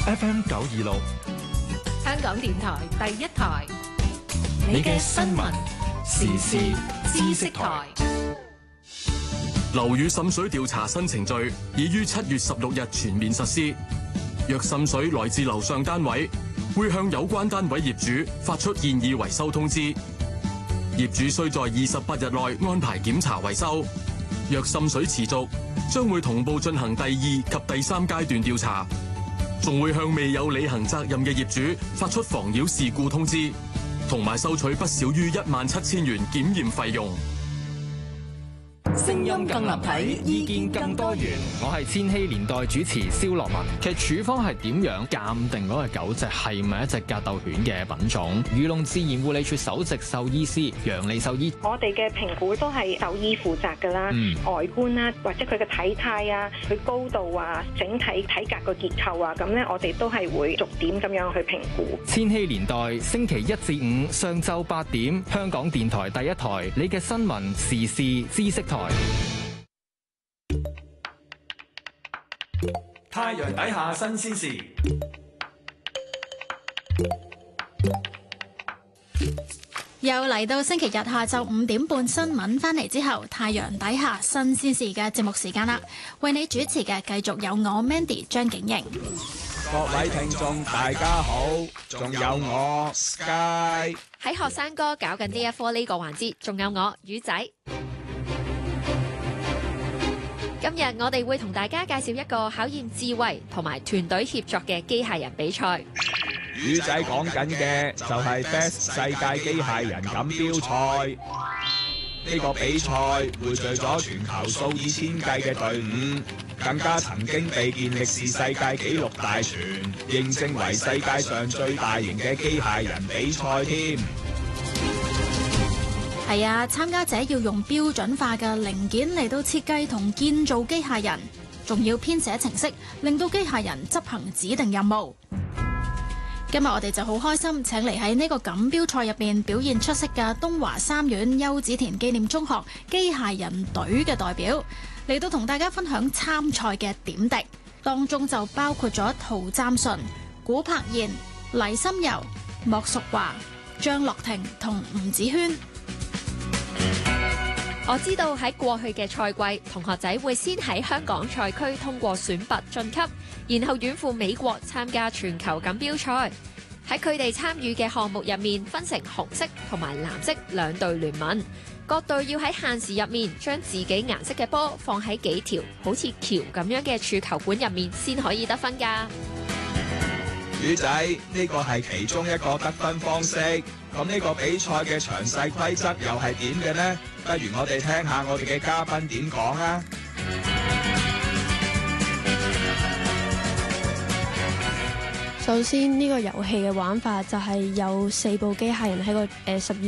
FM 926， 香港電台第一台， 你嘅新聞時事知識台。 樓宇滲水調查新程序已於7月16日全面實施。若滲水來自樓上單位，會向有關單位業主發出建議維修通知。業主需在28日內安排檢查維修。若滲水持續，將會同步進行第2及第3階段調查，仲會向未有履行責任嘅業主發出妨擾事故通知，同埋收取不少於17000元檢驗費用。 聲音更立體，意見更多元。 我係千禧年代主持蕭樂文。其實處方係點樣鑑定嗰個狗隻係咪一隻格鬥犬嘅品種？漁農自然護理署首席獸醫師楊利獸醫， 我哋嘅評估都係獸醫負責㗎啦，外觀啦，或者佢嘅體態啊，佢高度啊，整體體格個結構啊，咁咧我哋都係會逐點咁樣去評估。 千禧年代星期1至5上晝8點，香港電台第一台，你嘅新聞時事知識台。 太陽底下新鮮事， 又嚟到星期日下晝5點半新聞翻嚟之後，太陽底下新鮮事嘅節目時間啦，為你主持嘅繼續有我 Mandy 張景瑩。 各位聽眾大家好，仲有我 Sky 喺學生哥搞緊呢一科呢個環節，仲有我魚仔。今日我哋會同大家介紹一個考驗智慧同埋團隊協作嘅機械人比賽。 魚仔講緊嘅就係 Best 世界機械人錦標賽。呢個比賽匯聚咗全球數以千計嘅隊伍，更加曾經被健力士世界紀錄大全認證為世界上最大型嘅機械人比賽添。 係啊，參加者要用標準化嘅零件嚟到設計同建造機械人，仲要編寫程式，令到機械人執行指定任務。今日我哋就好開心，請嚟喺呢個錦標賽入邊表現出色嘅東華三院邱子田紀念中學機械人隊嘅代表嚟到同大家分享參賽嘅點滴，當中就包括咗陶湛順、古柏賢、黎心柔、莫淑華、張樂婷同吳子軒。 我知道喺過去嘅賽季，同學仔會先喺香港賽區通過選拔晉級，然後遠赴美國參加全球錦標賽。喺佢哋參與嘅項目入面，分成紅色同埋藍色兩隊聯盟，各隊要喺限時入面將自己顏色嘅波放喺幾條好似橋咁樣嘅柱球館入面，先可以得分㗎。 魚仔，呢個係其中一個得分方式。咁呢個比賽嘅詳細規則又係點嘅呢？不如我哋聽下我哋嘅嘉賓點講啊！ 首先呢個遊戲嘅玩法就係有4部機械人喺個12